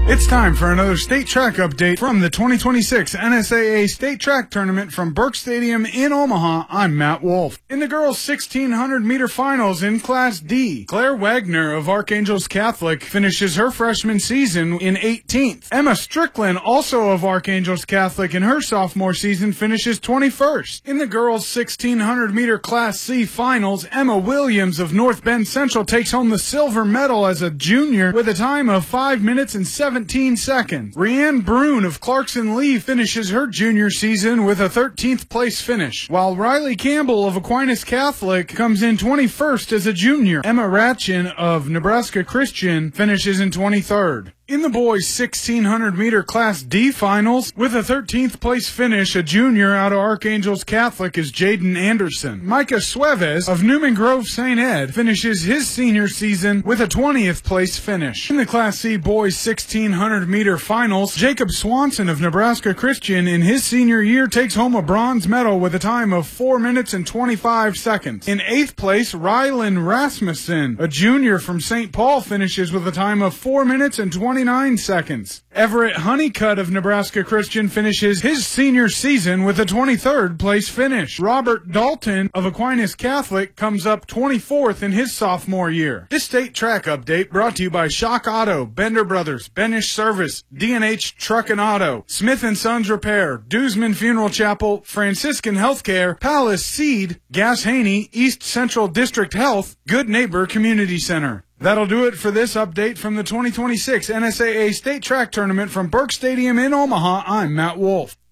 It's time for another state track update from the 2026 NSAA State Track Tournament from Burke Stadium in Omaha. I'm Matt Wolf. In the girls' 1600-meter finals in Class D, Claire Wagner of Archangels Catholic finishes her freshman season in 18th. Emma Strickland, also of Archangels Catholic, in her sophomore season finishes 21st. In the girls' 1600-meter Class C finals, Emma Williams of North Bend Central takes home the silver medal as a junior with a time of 5 minutes and 17 seconds. Rianne Brune of Clarkson Lee finishes her junior season with a 13th place finish, while Riley Campbell of Aquinas Catholic comes in 21st as a junior. Emma Ratchin of Nebraska Christian finishes in 23rd. In the boys' 1600-meter Class D finals, with a 13th place finish, a junior out of Archangels Catholic is Jaden Anderson. Micah Sueves of Newman Grove St. Ed finishes his senior season with a 20th place finish. In the Class C boys' 1600-meter finals, Jacob Swanson of Nebraska Christian in his senior year takes home a bronze medal with a time of 4 minutes and 25 seconds. In 8th place, Rylan Rasmussen, a junior from St. Paul, finishes with a time of 4 minutes and 29 seconds. Everett Honeycutt of Nebraska Christian finishes his senior season with a 23rd place finish. Robert Dalton of Aquinas Catholic comes up 24th in his sophomore year. This state track update brought to you by Shock Auto, Bender Brothers, Benish Service, D&H Truck and Auto, Smith & Sons Repair, Duzman Funeral Chapel, Franciscan Healthcare, Palace Seed, Gas Haney, East Central District Health, Good Neighbor Community Center. That'll do it for this update from the 2026 NSAA State Track Tournament from Burke Stadium in Omaha. I'm Matt Wolf.